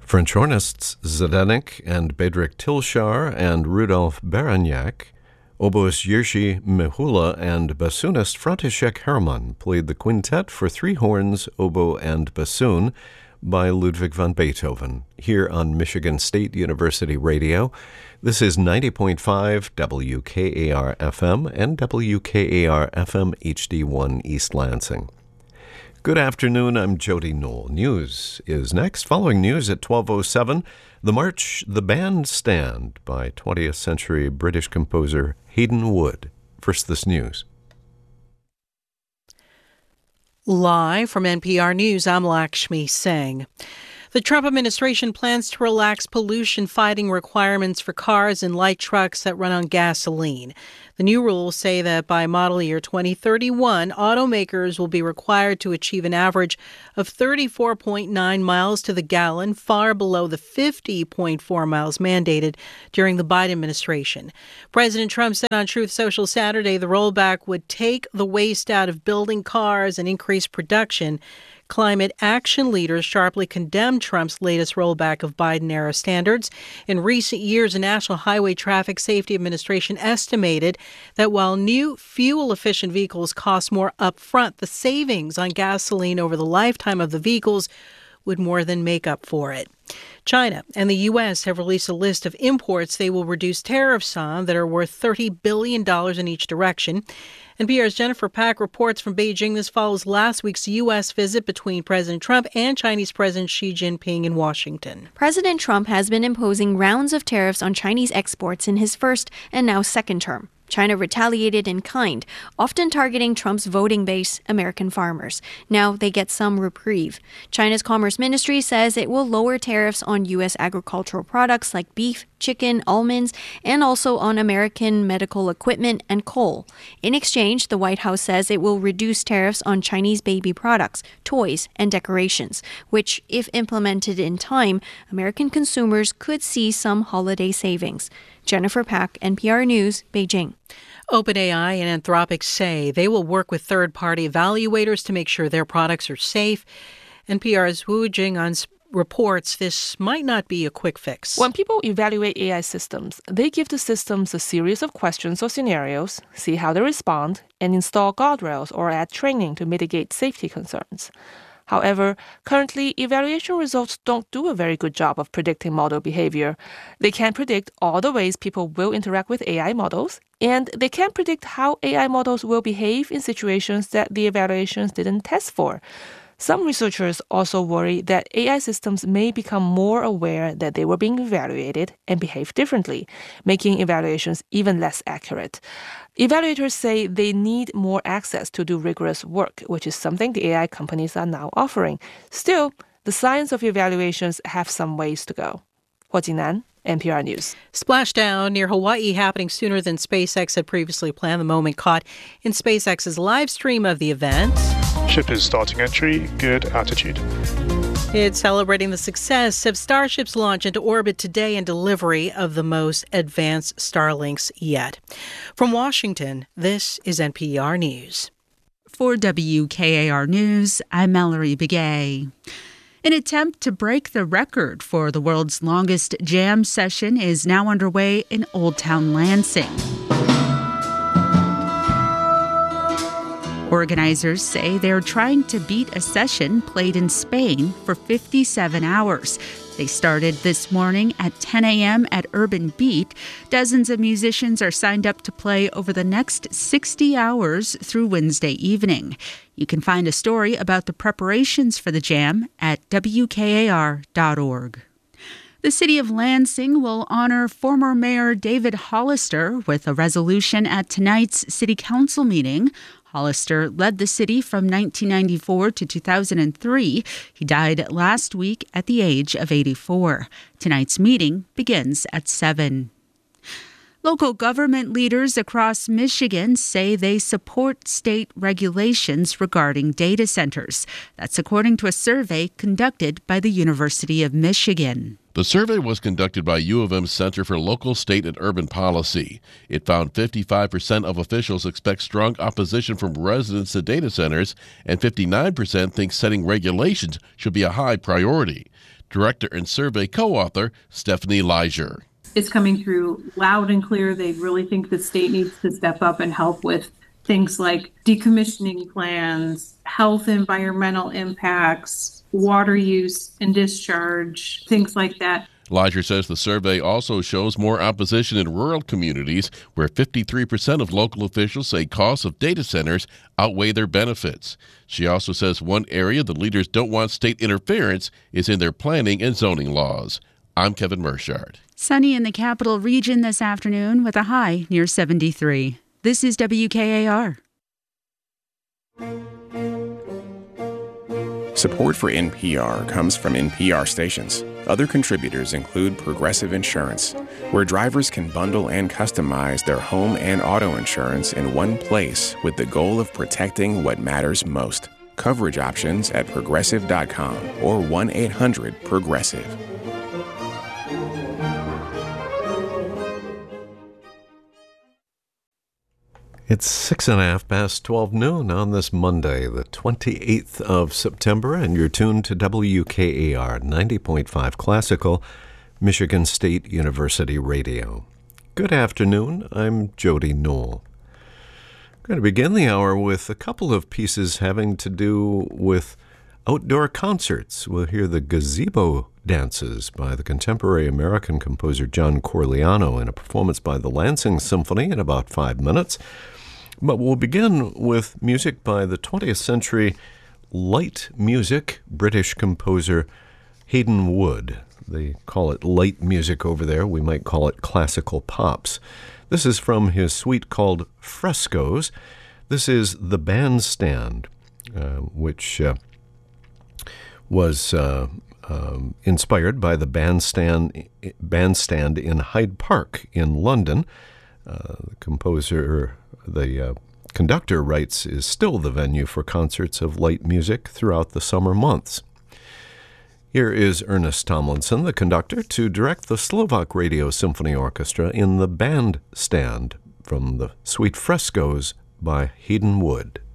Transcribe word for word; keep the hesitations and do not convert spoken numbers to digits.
French hornists Zdenek and Bedřich Tilšar and Rudolf Baraniak, oboist Jiří Mihula, and bassoonist František Hermann played the quintet for three horns, oboe, and bassoon by Ludwig van Beethoven, here on Michigan State University Radio. This is ninety point five W K A R F M and W K A R F M H D one East Lansing. Good afternoon, I'm Jody Knoll. News is next. Following news at twelve oh seven, the March the Bandstand by twentieth century British composer Hayden Wood. First, this news. Live from N P R News, I'm Lakshmi Singh. The Trump administration plans to relax pollution-fighting requirements for cars and light trucks that run on gasoline. The new rules say that by model year twenty thirty-one, automakers will be required to achieve an average of thirty-four point nine miles to the gallon, far below the fifty point four miles mandated during the Biden administration. President Trump said on Truth Social Saturday the rollback would take the waste out of building cars and increase production. Climate action leaders sharply condemned Trump's latest rollback of Biden-era standards. In recent years, the National Highway Traffic Safety Administration estimated that while new fuel-efficient vehicles cost more upfront, the savings on gasoline over the lifetime of the vehicles would more than make up for it. China and the U S have released a list of imports they will reduce tariffs on that are worth thirty billion dollars in each direction. N P R's Jennifer Pack reports from Beijing. This follows last week's U S visit between President Trump and Chinese President Xi Jinping in Washington. President Trump has been imposing rounds of tariffs on Chinese exports in his first and now second term. China retaliated in kind, often targeting Trump's voting base, American farmers. Now they get some reprieve. China's Commerce Ministry says it will lower tariffs on U S agricultural products like beef, chicken, almonds, and also on American medical equipment and coal. In exchange, the White House says it will reduce tariffs on Chinese baby products, toys, and decorations, which, if implemented in time, American consumers could see some holiday savings. Jennifer Pack, N P R News, Beijing. OpenAI and Anthropic say they will work with third-party evaluators to make sure their products are safe. N P R's Wu Jing'an reports this might not be a quick fix. When people evaluate A I systems, they give the systems a series of questions or scenarios, see how they respond, and install guardrails or add training to mitigate safety concerns. However, currently, evaluation results don't do a very good job of predicting model behavior. They can't predict all the ways people will interact with A I models, and they can't predict how A I models will behave in situations that the evaluations didn't test for. Some researchers also worry that A I systems may become more aware that they were being evaluated and behave differently, making evaluations even less accurate. Evaluators say they need more access to do rigorous work, which is something the A I companies are now offering. Still, the science of evaluations have some ways to go. Hua Jingnan, N P R News. Splashdown near Hawaii happening sooner than SpaceX had previously planned. The moment caught in SpaceX's live stream of the event. Ship is starting entry, good altitude. It's celebrating the success of Starship's launch into orbit today and delivery of the most advanced Starlinks yet. From Washington, this is N P R News. For W K A R News, I'm Mallory Begay. An attempt to break the record for the world's longest jam session is now underway in Old Town Lansing. Organizers say they're trying to beat a session played in Spain for fifty-seven hours. They started this morning at ten a.m. at Urban Beat. Dozens of musicians are signed up to play over the next sixty hours through Wednesday evening. You can find a story about the preparations for the jam at W K A R dot org. The city of Lansing will honor former Mayor David Hollister with a resolution at tonight's city council meeting. Hollister led the city from nineteen ninety-four to two thousand three. He died last week at the age of eighty-four. Tonight's meeting begins at seven. Local government leaders across Michigan say they support state regulations regarding data centers. That's according to a survey conducted by the University of Michigan. The survey was conducted by U of M's Center for Local, State, and Urban Policy. It found fifty-five percent of officials expect strong opposition from residents to data centers, and fifty-nine percent think setting regulations should be a high priority. Director and survey co-author Stephanie Leiser. It's coming through loud and clear. They really think the state needs to step up and help with things like decommissioning plans, health, environmental impacts, water use and discharge, things like that. Leiser says the survey also shows more opposition in rural communities, where fifty-three percent of local officials say costs of data centers outweigh their benefits. She also says one area the leaders don't want state interference is in their planning and zoning laws. I'm Kevin Mershard. Sunny in the capital region this afternoon with a high near seventy-three. This is W K A R. Support for N P R comes from N P R stations. Other contributors include Progressive Insurance, where drivers can bundle and customize their home and auto insurance in one place with the goal of protecting what matters most. Coverage options at progressive dot com or one eight hundred progressive. It's six and a half past twelve noon on this Monday, the twenty-eighth of September, and you're tuned to W K A R ninety point five Classical, Michigan State University Radio. Good afternoon, I'm Jody Newell. I'm going to begin the hour with a couple of pieces having to do with outdoor concerts. We'll hear the Gazebo Dances by the contemporary American composer John Corigliano in a performance by the Lansing Symphony in about five minutes. But we'll begin with music by the twentieth century light music British composer Haydn Wood. They call it light music over there. We might call it classical pops. This is from his suite called Frescoes. This is The Bandstand, uh, which uh, was uh, um, inspired by the bandstand, bandstand in Hyde Park in London. Uh, the composer... The uh, conductor writes, is still the venue for concerts of light music throughout the summer months. Here is Ernest Tomlinson, the conductor, to direct the Slovak Radio Symphony Orchestra in the Bandstand from the Suite Frescoes by Haydn Wood.